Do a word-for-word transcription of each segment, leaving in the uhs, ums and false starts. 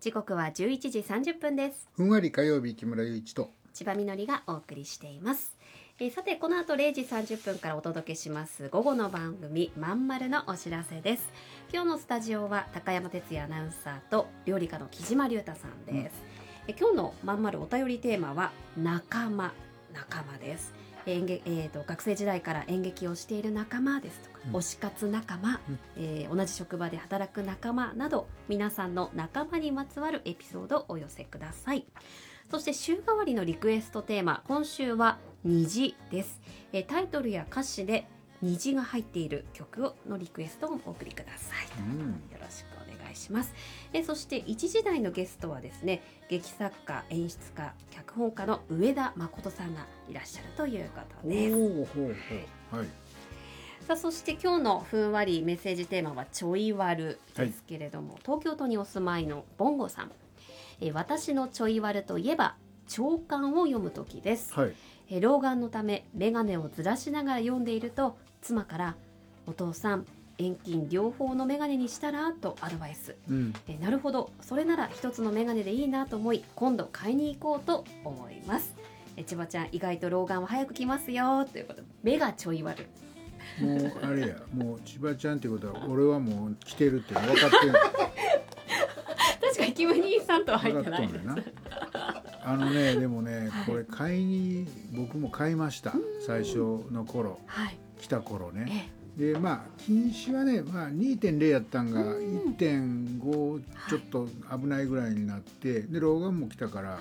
時刻はじゅういちじさんじゅっぷんです。 ふんわり火曜日、木村雄一と千葉みのりがお送りしています。えー、さてこの後れいじさんじゅっぷんからお届けします午後の番組まんまるのお知らせです。今日のスタジオは高山哲也アナウンサーと料理家の木島隆太さんです。うん、え今日のまんまるお便りテーマは仲間仲間です。演劇、えー、と学生時代から演劇をしている仲間ですとか、うん、推し活仲間、うんえー、同じ職場で働く仲間など皆さんの仲間にまつわるエピソードをお寄せください。そして週替わりのリクエストテーマ、今週は虹です。えー、タイトルや歌詞で虹が入っている曲のリクエストをお送りください、うん、よろしくお願いします。えー、そしていちじ台のゲストはですね、劇作家、演出家、脚本家の上田誠さんがいらっしゃるということです。 おーほうほう、はい。 さあそして今日のふんわりメッセージテーマはちょいわるですけれども、はい、東京都にお住まいのボンゴさん、えー、私のちょいわるといえば長官を読む時です。はい、えー、老眼のため眼鏡をずらしながら読んでいると妻からお父さん遠近両方の眼鏡にしたらとアドバイス、うん、えなるほど、それなら一つの眼鏡でいいなと思い今度買いに行こうと思います。え千葉ちゃん意外と老眼は早く来ますよということで、目がちょい悪い。 もうあれや、もう千葉ちゃんっていうことは俺はもう来てるって分かってる。 確かにキム兄さんとは入ってないです。 あのね、でもね、これ買いに僕も買いました。最初の頃、はい、来た頃ね。でまあ近視はね、まあ、にてんゼロ やったんが いってんご ちょっと危ないぐらいになって、で老眼も来たから、はい、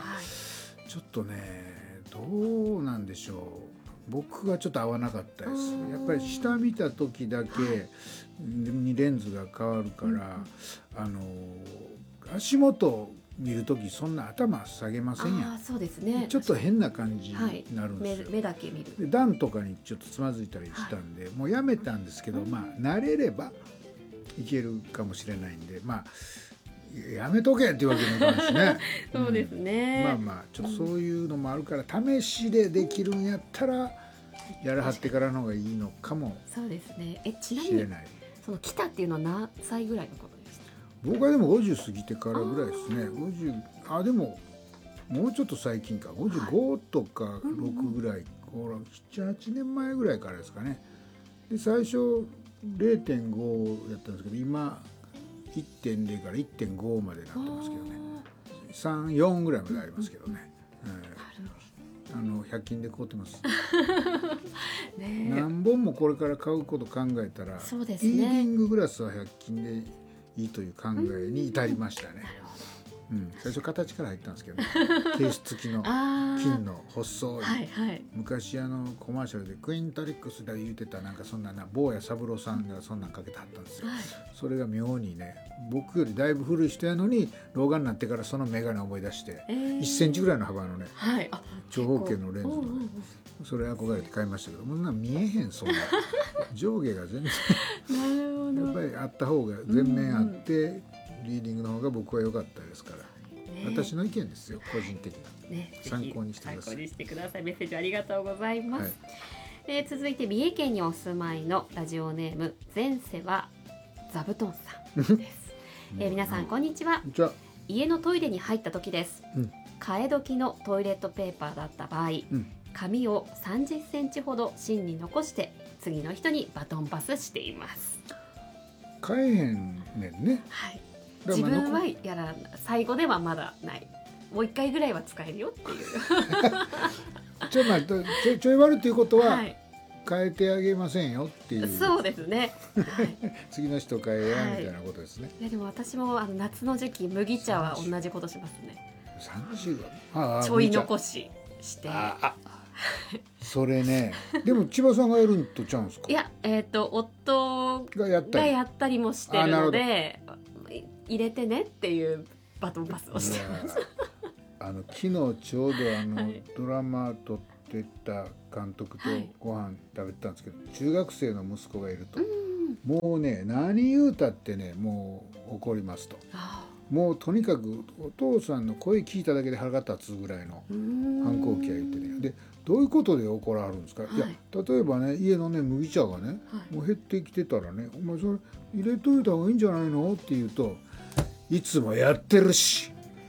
ちょっとねどうなんでしょう、僕はちょっと合わなかったです。やっぱり下見た時だけにレンズが変わるから、はい、あの足元見るときそんな頭下げませんやん。 あ、そうですね、 ちょっと変な感じになるんですよ、 はい、目, 目だけ見る。 で段とかにちょっとつまずいたりしたんで、はい、もうやめたんですけど、うん、まあ慣れればいけるかもしれないんで、まあやめとけっていうわけにもいかないしね。 そうですね、 うん、まあまあちょっとそういうのもあるから試しでできるんやったらやらはってからの方がいいのかもしれない。 そうですね。えちなみにその来たっていうのは何歳ぐらいのことですか？ 僕はでもごじゅう過ぎてからぐらいですね。ごじゅう、あでももうちょっと最近か、ごじゅうごとかろくぐらい、ななはちねんまえぐらいからですかね。で最初 れいてんご やったんですけど、今 いってんゼロ から いってんご までなってますけどね。さん、よんぐらいまでありますけどね。うん、あのひゃく均で買うてます。ね、何本もこれから買うこと考えたら、そうですね、イーディンググラスはひゃく均でいいという考えに至りましたね。うん、最初形から入ったんですけど、ね、ケース付きの金の細い、はいはい、昔あのコマーシャルでクインタリックスで言うてたなんかそんなな坊や三郎さんがそんなんかけてはったんですよ、はい、それが妙にね、僕よりだいぶ古い人やのに老眼になってからその眼鏡を思い出して、えー、いっセンチぐらいの幅のね、はい、長方形のレンズの、ね、それ憧れて買いましたけど、もうな見えへん、そんな上下が全然やっぱりあった方が全面あって、うんうん、リーディングの方が僕は良かったですから、ね、私の意見ですよ、個人的な、ね、参考にしてください。 参考にしてください。メッセージありがとうございます、はい。えー、続いて三重県にお住まいのラジオネーム前世は座布団さんです。えー、皆さんこんにちは。 じゃ家のトイレに入った時です、うん、替え時のトイレットペーパーだった場合、うん、紙をさんじゅっセンチほど芯に残して次の人にバトンパスしています。 変えへんねんね、 はい、自分はやらない、最後ではまだない、もう一回ぐらいは使えるよっていうちょっと待って、ちょい悪っていうことは、はい、変えてあげませんよっていう。 そうですね、はい、 次の人変えやみたいなことですね、はい、 いやでも私もあの夏の時期麦茶は同じことしますね。 さんじゅうああちょい残ししてああそれね、でも千葉さんがやるんとちゃうんですか？ いや、えーと、夫がやったり、がやったりもしてるので、入れてねっていうバトンパスをしてます。 あの昨日ちょうどあの、はい、ドラマ撮ってた監督とご飯食べてたんですけど、はい、中学生の息子がいると、もうね何言うたってねもう怒りますと。もうとにかくお父さんの声聞いただけで腹が立つぐらいの反抗期が言ってね、でどういうことで怒らはるんですか、はい、いや例えばね家のね麦茶がね、はい、もう減ってきてたらね、お前それ入れといた方がいいんじゃないのって言うと、いつもやってるし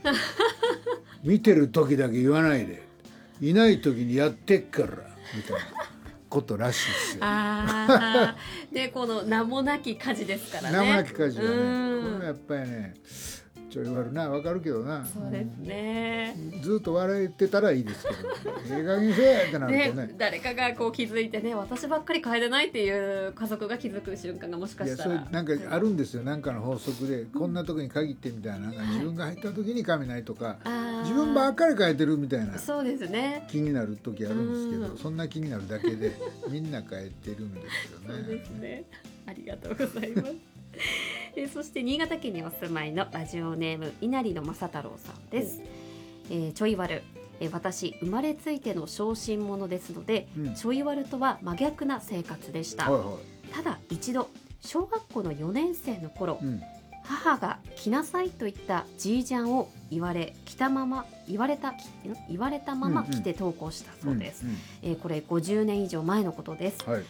見てる時だけ言わないで、いない時にやってっからみたいなことらしいですよ。 あでこの名もなき家事ですからね。 名もなき家事はね、 うんこれはやっぱりねちょい悪な、わかるけどな。 そうですね、 うんずっと笑えてたらいいですけど、ええ加減にせえってなるとねね、誰かがこう気づいてね、私ばっかり変えてないっていう家族が気づく瞬間がもしかいやしたらそれなんかあるんですよ、なんかの法則で、こんなとこに限ってみたいな、なんか自分が入った時に髪ないとか、 あー自分ばっかり変えてるみたいなそうですね。 気になる時あるんですけど、 うんそんな気になるだけでみんな変えてるんですよそうね。 ですね。ありがとうございます。えそして新潟県にお住まいのラジオネーム稲荷の正太郎さんです。えーちょい悪、えー私生まれついての小心者ですので、 うんちょい悪とは真逆な生活でした。 はいはただ一度小学校のよねん生の頃、 い。うん母が着なさいと言ったジージャンを言われ着たまま言われた言われたまま着て登校したそうです。 うんうんえーこれごじゅうねん以上前のことです。 はい。